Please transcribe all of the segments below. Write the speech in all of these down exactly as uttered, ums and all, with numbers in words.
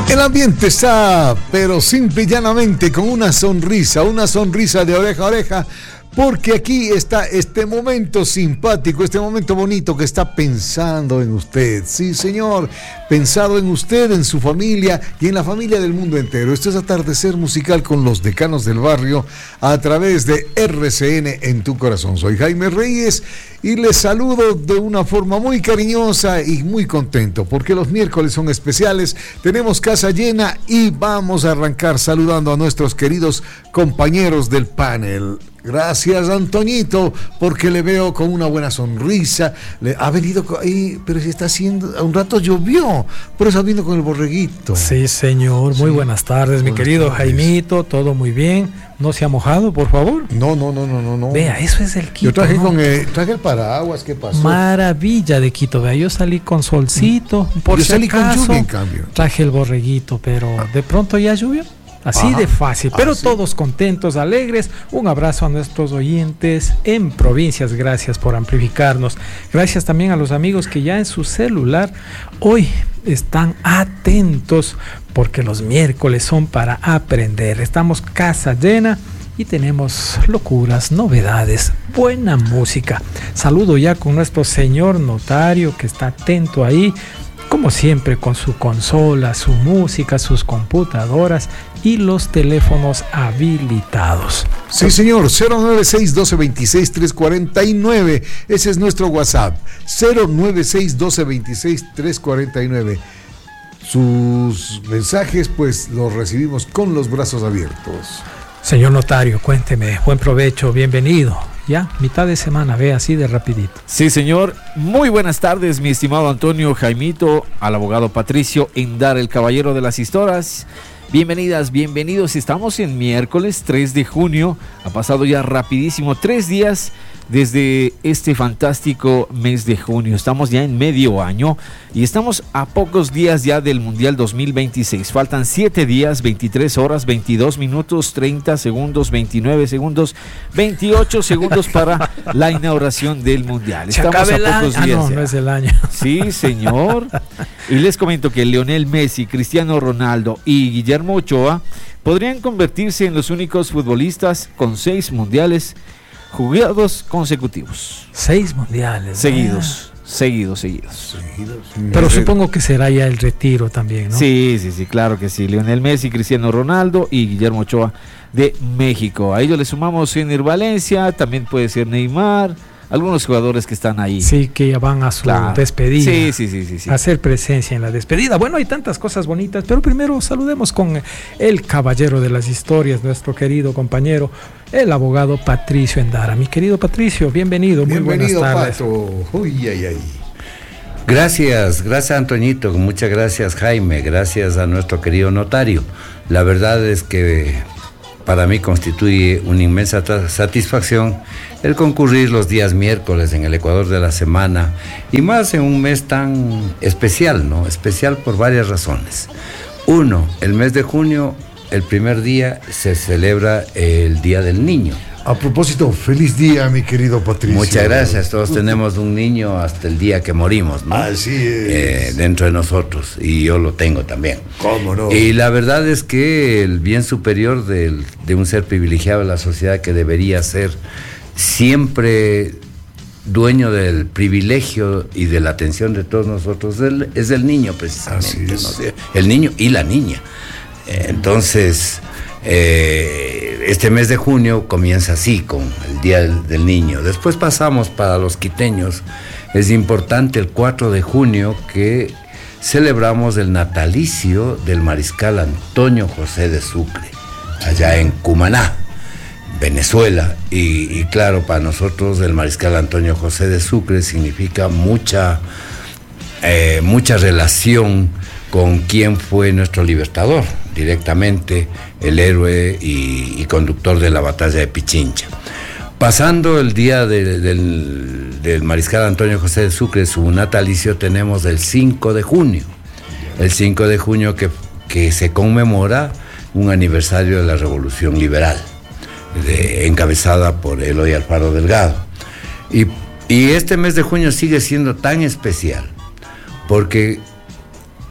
El ambiente está, pero simple y llanamente, con una sonrisa, una sonrisa de oreja a oreja, porque aquí está este momento simpático, este momento bonito que está pensando en usted. Sí, señor, pensado en usted, en su familia y en la familia del mundo entero. Esto es Atardecer Musical con los Decanos del Barrio a través de R C N en tu corazón. Soy Jaime Reyes y les saludo de una forma muy cariñosa y muy contento porque los miércoles son especiales, tenemos casa llena y vamos a arrancar saludando a nuestros queridos compañeros del panel. Gracias, Antoñito, porque le veo con una buena sonrisa. Le ha venido ahí, pero si está haciendo, un rato llovió, pero está viendo con el borreguito. Sí, señor, muy sí. buenas tardes, mi buenas querido tardes. Jaimito, todo muy bien. ¿No se ha mojado, por favor? No, no, no, no, no. no. Vea, eso es el Quito. Yo traje, ¿no? con el, traje el paraguas, ¿qué pasó? Maravilla de Quito, vea, yo salí con solcito, por yo si salí acaso, con lluvia, en cambio. Traje el borreguito, pero ah. de pronto ya llovió. Así Ajá. de fácil, pero ah, sí. todos contentos, alegres. Un abrazo a nuestros oyentes en provincias, gracias por amplificarnos. Gracias también a los amigos que ya en su celular hoy están atentos, porque los miércoles son para aprender. Estamos casa llena y tenemos locuras, novedades, buena música. Saludo ya con nuestro señor notario que está atento ahí, como siempre, con su consola, su música, sus computadoras y los teléfonos habilitados. Sí, señor, cero nueve seis, doce veintiséis, trescientos cuarenta y nueve. Ese es nuestro WhatsApp, cero nueve seis, doce veintiséis, trescientos cuarenta y nueve. Sus mensajes, pues, los recibimos con los brazos abiertos. Señor notario, cuénteme, buen provecho, bienvenido. Ya, mitad de semana, ve así de rapidito. Sí, señor. Muy buenas tardes, mi estimado Antonio, Jaimito, al abogado Patricio Endar, el caballero de las historias. Bienvenidas, bienvenidos. Estamos en miércoles tres de junio. Ha pasado ya rapidísimo tres días desde este fantástico mes de junio. Estamos ya en medio año y estamos a pocos días ya del Mundial dos mil veintiséis. Faltan siete días, veintitrés horas, veintidós minutos, treinta segundos, veintinueve segundos, veintiocho segundos para la inauguración del Mundial. Se estamos a pocos año. días. Ah, no, ya. no es el año. Sí, señor. Y les comento que Lionel Messi, Cristiano Ronaldo y Guillermo Ochoa podrían convertirse en los únicos futbolistas con seis mundiales jugados consecutivos. Seis mundiales. Seguidos, ah. seguidos, seguidos. Seguidos. Pero sí. Supongo que será ya el retiro también, ¿no? Sí, sí, sí, claro que sí. Lionel Messi, Cristiano Ronaldo y Guillermo Ochoa de México. A ellos le sumamos Ener Valencia, también puede ser Neymar, algunos jugadores que están ahí. Sí, que ya van a su claro. despedida. Sí, sí, sí, sí, sí. A hacer presencia en la despedida. Bueno, hay tantas cosas bonitas, pero primero saludemos con el caballero de las historias, nuestro querido compañero, el abogado Patricio Endara. Mi querido Patricio, bienvenido, muy bienvenido, buenas tardes. Pato. Uy, ay, ay. Gracias, gracias Antoñito, muchas gracias Jaime, gracias a nuestro querido notario. La verdad es que para mí constituye una inmensa satisfacción el concurrir los días miércoles en el Ecuador de la semana y más en un mes tan especial, ¿no? Especial por varias razones. Uno, el mes de junio, el primer día se celebra el Día del Niño. A propósito, feliz día, mi querido Patricio. Muchas gracias, todos tenemos un niño hasta el día que morimos, ¿no? Así es. Eh, dentro de nosotros, y yo lo tengo también. ¿Cómo no? Y la verdad es que el bien superior del, de un ser privilegiado de la sociedad que debería ser siempre dueño del privilegio y de la atención de todos nosotros el, es el niño, precisamente. Así es. ¿No? El niño y la niña. Eh, entonces... Eh, este mes de junio comienza así con el Día del, del Niño. Después pasamos para los quiteños. Es importante el cuatro de junio que celebramos el natalicio del mariscal Antonio José de Sucre, allá en Cumaná, Venezuela. Y, y claro, para nosotros el mariscal Antonio José de Sucre significa mucha, eh, mucha relación con quien fue nuestro libertador, directamente el héroe y, y conductor de la batalla de Pichincha. Pasando el día de, del, del mariscal Antonio José de Sucre, su natalicio, tenemos el cinco de junio. El cinco de junio que, que se conmemora un aniversario de la Revolución Liberal, de, encabezada por Eloy Alfaro Delgado. Y, y este mes de junio sigue siendo tan especial, porque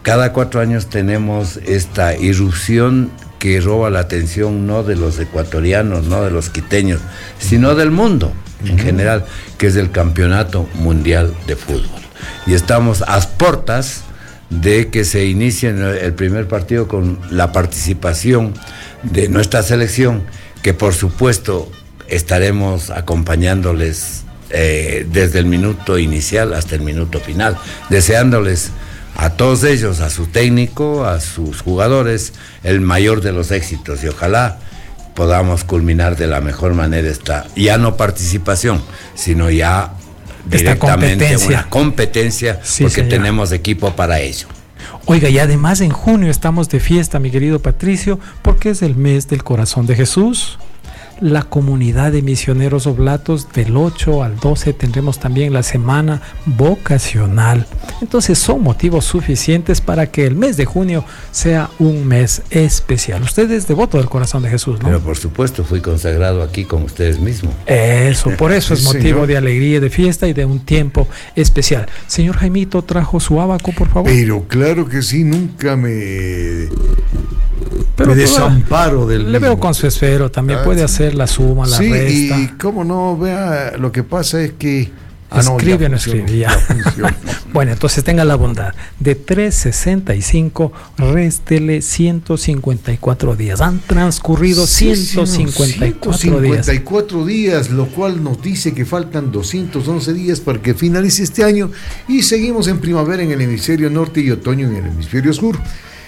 cada cuatro años tenemos esta irrupción que roba la atención no de los ecuatorianos, no de los quiteños, sino del mundo en uh-huh. general, que es el Campeonato Mundial de Fútbol. Y estamos a puertas de que se inicie el primer partido con la participación de nuestra selección, que por supuesto estaremos acompañándoles eh, desde el minuto inicial hasta el minuto final, deseándoles a todos ellos, a su técnico, a sus jugadores, el mayor de los éxitos, y ojalá podamos culminar de la mejor manera esta, ya no participación, sino ya directamente competencia. Una competencia, sí, porque señor. Tenemos equipo para ello. Oiga, y además en junio estamos de fiesta, mi querido Patricio, porque es el mes del Corazón de Jesús. La comunidad de misioneros oblatos, del ocho al doce tendremos también la semana vocacional. Entonces son motivos suficientes para que el mes de junio sea un mes especial. Usted es devoto del Corazón de Jesús, ¿no? Pero por supuesto, fui consagrado aquí con ustedes mismos. Eso, por eso es motivo señor. De alegría, de fiesta y de un tiempo especial. Señor Jaimito, ¿trajo su abaco, por favor? Pero claro que sí, nunca me... Pero me desamparo del Le mismo. Veo con su esfero, también ah, puede hacer la suma, la sí, resta. Sí, y cómo no, vea, lo que pasa es que... Ah, escribe o no, no escribe, ya. Bueno, entonces tenga la bondad. De trescientos sesenta y cinco, réstele ciento cincuenta y cuatro días. Han transcurrido sí, ciento cincuenta y cuatro ciento cincuenta y cuatro días. días, lo cual nos dice que faltan doscientos once días para que finalice este año y seguimos en primavera en el hemisferio norte y otoño en el hemisferio sur.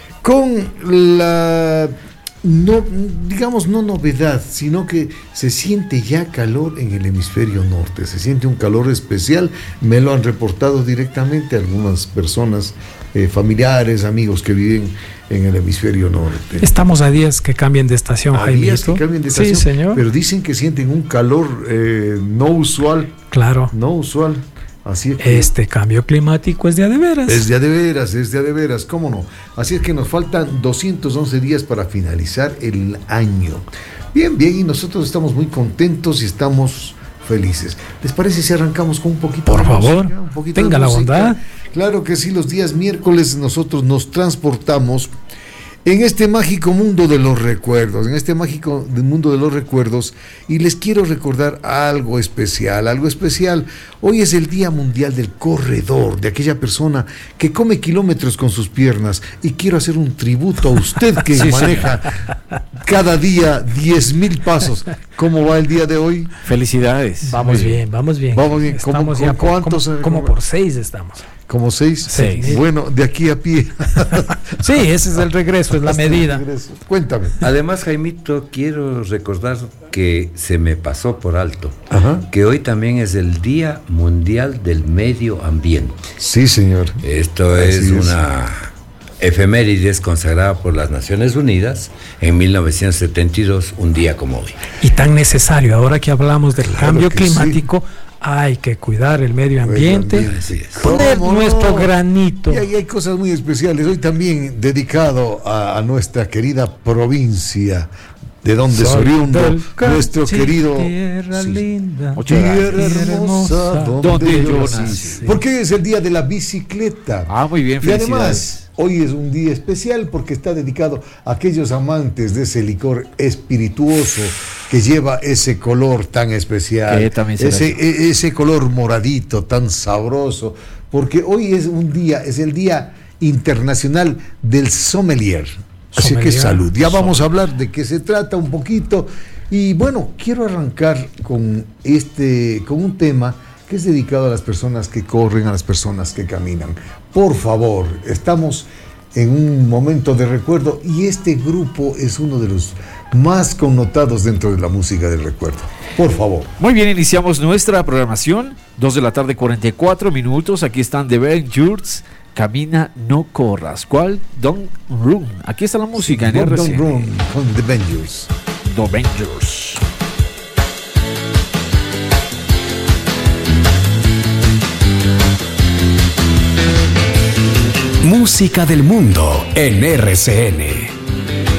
Con la, no, digamos, no novedad, sino que se siente ya calor en el hemisferio norte, se siente un calor especial, me lo han reportado directamente algunas personas, eh, familiares, amigos que viven en el hemisferio norte. Estamos a días que cambien de estación, a Jaimito. días que cambien de estación, sí, señor. Pero dicen que sienten un calor eh, no usual. Claro. No usual. Así es que este cambio climático es de a de veras. Es de a de veras, es de a de veras, ¿cómo no? Así es que nos faltan doscientos once días para finalizar el año. Bien, bien, y nosotros estamos muy contentos y estamos felices. ¿Les parece si arrancamos con un poquito Por de favor, música? Un poquito tenga de la música. bondad. Claro que sí, los días miércoles nosotros nos transportamos en este mágico mundo de los recuerdos, en este mágico mundo de los recuerdos, y les quiero recordar algo especial, algo especial. Hoy es el Día Mundial del Corredor, de aquella persona que come kilómetros con sus piernas, y quiero hacer un tributo a usted que sí, maneja sí. cada día diez mil pasos. ¿Cómo va el día de hoy? Felicidades. Vamos bien, bien vamos bien. Vamos bien. Estamos ya por, ¿cuántos? Como, como por seis estamos. ¿Como seis? Seis. Bueno, de aquí a pie. Sí, ese es el regreso, es la Hasta medida. Cuéntame. Además, Jaimito, quiero recordar que se me pasó por alto, Ajá. que hoy también es el Día Mundial del Medio Ambiente. Sí, señor. Esto Así es, es una efemérides consagrada por las Naciones Unidas en mil novecientos setenta y dos, un día como hoy. Y tan necesario, ahora que hablamos del claro cambio climático, sí. Hay que cuidar el medio ambiente, medio ambiente. Poner nuestro granito. Y hay, hay cosas muy especiales. Hoy también dedicado a, a nuestra querida provincia, de donde es oriundo nuestro querido tierra sí, linda, tierra hermosa, donde, donde yo nací. Sí. Porque es el día de la bicicleta. Ah, muy bien, felicidades. Y además, hoy es un día especial porque está dedicado a aquellos amantes de ese licor espirituoso que lleva ese color tan especial, ese, ese color moradito tan sabroso, porque hoy es un día, es el Día Internacional del Sommelier. Así que salud. Ya vamos a hablar de qué se trata un poquito. Y bueno, quiero arrancar con este, con un tema que es dedicado a las personas que corren, a las personas que caminan. Por favor, estamos en un momento de recuerdo y este grupo es uno de los más connotados dentro de la música del recuerdo. Por favor. Muy bien, iniciamos nuestra programación. Dos de la tarde, cuarenta y cuatro minutos. Aquí están The Ventures. Camina, no corras. ¿Cuál? Don't Run. Aquí está la música en R C N. Don't Run con The Ventures. The Ventures. Música del mundo en R C N.